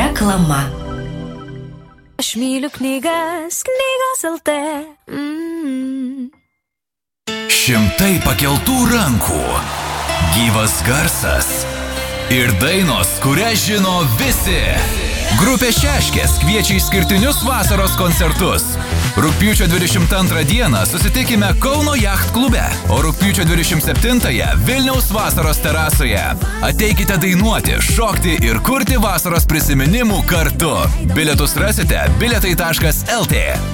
Reklama. Aš myliu knygas, knygos LT. Šimtai pakeltų rankų, gyvas garsas ir dainos, kurią žino visi. Grupė Šeškės kviečia į išskirtinius vasaros koncertus. Rugpjūčio 22 dieną susitikime Kauno Yacht klube, o rugpjūčio 27-ąją Vilniaus vasaros terasoje. Ateikite dainuoti, šokti ir kurti vasaros prisiminimų kartu. Bilietus rasite bilietai.lt.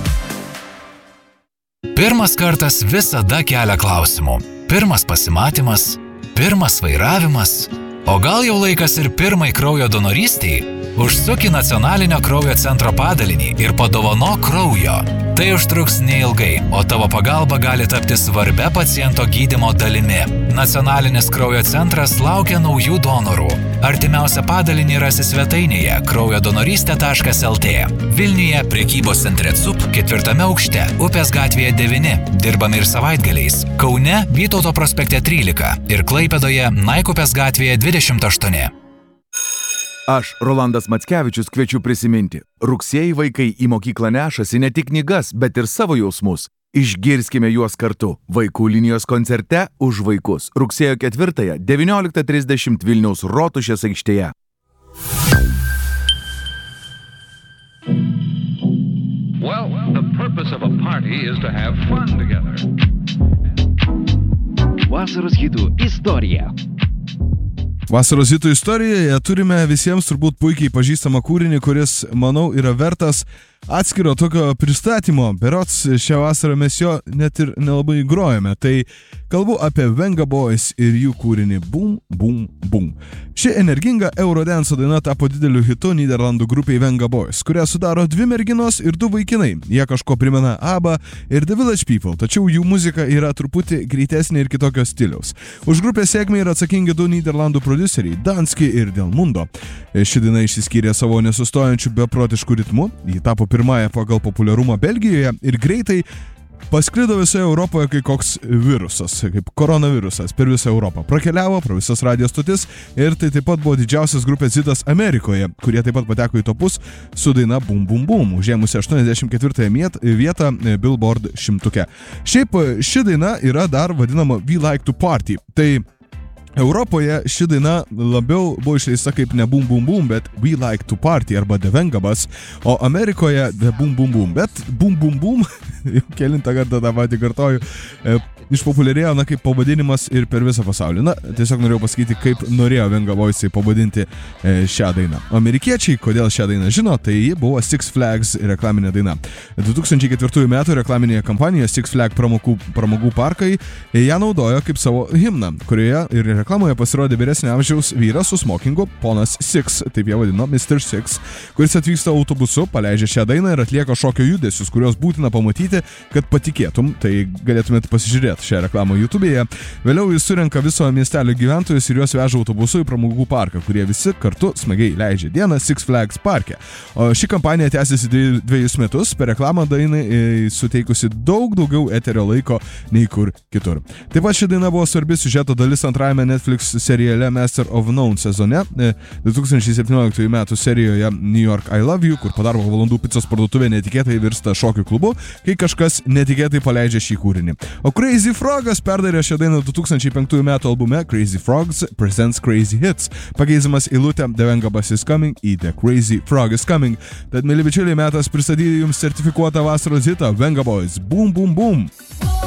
Pirmas kartas visada kelia klausimų. Pirmas pasimatymas, pirmas vairavimas, o gal jau laikas ir pirmai kraujo donorystei? Užsuk į Nacionalinio kraujo centro padalinį ir padovanok kraujo. Tai užtruks neilgai, o tavo pagalba gali tapti svarbia paciento gydymo dalimi. Nacionalinis kraujo centras laukia naujų donorų. Artimiausią padalinį rasi svetainėje kraujodonorystė.lt. Vilniuje prekybos centre CUP 4 aukšte, Upės gatvėje 9, dirbame ir savaitgaliais. Kaune Vytauto prospekte 13 ir Klaipėdoje Naikupės gatvėje 28. Aš, Rolandas Mackevičius, kviečiu prisiminti. Rugsėjį vaikai į mokyklą nešasi ne tik knygas, bet ir savo jausmus. Išgirskime juos kartu. Vaikų linijos koncerte už vaikus. Rugsėjo 4-ąją, 19:30 Vilniaus Rotušės aikštėje. Well, the purpose of a party is to have fun together. Vasaros hitų istorija. Vasaros hitų istorijoje turime visiems turbūt puikiai pažįstamą kūrinį, kuris, manau, yra vertas atskiro tokio pristatymo. Berods šią vasarą mes jo net ir nelabai grojame. Tai kalbu apie Venga Boys ir jų kūrinį Boom, Boom, Boom. Ši energinga Eurodance daina tapo dideliu hitu Nyderlandų grupiai Venga Boys, kurią sudaro 2 merginos ir 2 vaikinai. Jie kažko primena ABBA ir The Village People, tačiau jų muzika yra truputį greitesnė ir kitokio stiliaus. Už grupės sėkmę yra atsakingi 2 Nyderlandų prodiuseriai Danski ir Delmundo. Ši daina išsiskyrė savo nesustojančių beprotiškų ritmu. Ji tapo pirmąją pagal populiarumą Belgijoje ir greitai pasklido visoje Europoje kaip koks virusas, kaip koronavirusas per visą Europą. Prakeliavo pro visas radijo stotis ir tai taip pat buvo didžiausias grupės hitas Amerikoje, kurie taip pat pateko į topus su daina Boom Boom Boom, užėmusi 84 vietą Billboard 100. Šiaip ši daina yra dar vadinama We Like to Party. Tai Europoje ši daina labiau buvo išleista kaip ne Boom Boom Boom, bet We Like to Party arba The Vengabas, o Amerikoje The Boom Boom Boom. Bet Boom Boom Boom, jau kelintą kartą tą patį kartoju, išpopuliarėjo kaip pavadinimas ir per visą pasaulį. Na, tiesiog norėjau pasakyti, kaip norėjo Venga Boysai pavadinti šią dainą. Amerikiečiai, kodėl šią dainą žino, tai ji buvo Six Flags reklaminė daina. 2004 metų reklaminėje kampanijoje Six Flag pramogų parkai ją naudojo kaip savo himną, kurioje ir reklamoje pasirodė vyresnio amžiaus vyras su smokingu, ponas Six, taip jie vadino, Mr. Six, kuris atvyksta autobusu, paleidžia šią dainą ir atlieka šokio judesius, kuriuos būtina pamatyti, kad patikėtum, tai galėtumėte pasižiūrėti šią reklamą YouTube'e. Vėliau jis surenka viso miestelio gyventojus ir juos veža autobusu į pramogų parką, kurie visi kartu smagiai leidžia dieną Six Flags parke. O ši kampanija tęsiasi 2 metus, per reklamą dainai suteikusi daug daugiau eterio laiko nei kur kitur. Taip pat ši daina buvo svarbi siužeto dalis antrajame Netflix seriale Master of None sezone, 2017 metų serijoje New York I Love You, kur po darbo valandų picos parduotuvė netikėtai virsta šokių klubu, kai kažkas netikėtai paleidžia šį kūrinį. O Crazy Frogas perdarė šią dainą 2005 metų albume Crazy Frogs Presents Crazy Hits, pakeidamas eilutę The Vengabas is coming į The Crazy Frog is coming. Tad, mieli bičiuliai, metas pristatyti jums sertifikuotą vasaros hitą Venga Boys Boom Boom Boom.